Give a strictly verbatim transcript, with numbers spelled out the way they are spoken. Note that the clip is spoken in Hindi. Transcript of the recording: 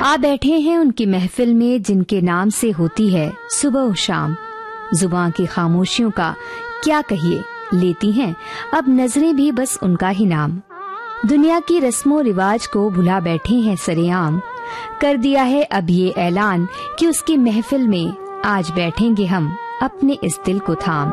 आ बैठे हैं उनकी महफिल में जिनके नाम से होती है सुबह और शाम। जुबान की खामोशियों का क्या कहिए, लेती हैं अब नजरें भी बस उनका ही नाम। दुनिया की रस्मों रिवाज को भुला बैठे हैं सरेआम। कर दिया है अब ये ऐलान कि उसकी महफिल में आज बैठेंगे हम अपने इस दिल को थाम।